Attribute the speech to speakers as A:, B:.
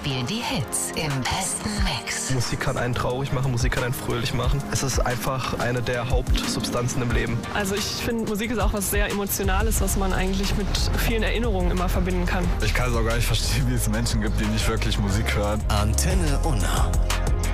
A: spielen die Hits im besten Mix.
B: Musik kann einen traurig machen, Musik kann einen fröhlich machen. Es ist einfach eine der Hauptsubstanzen im Leben.
C: Also ich finde, Musik ist auch was sehr Emotionales, was man eigentlich mit vielen Erinnerungen immer verbinden kann.
D: Ich kann es auch gar nicht verstehen, wie es Menschen gibt, die nicht wirklich Musik hören.
E: Antenne Unna.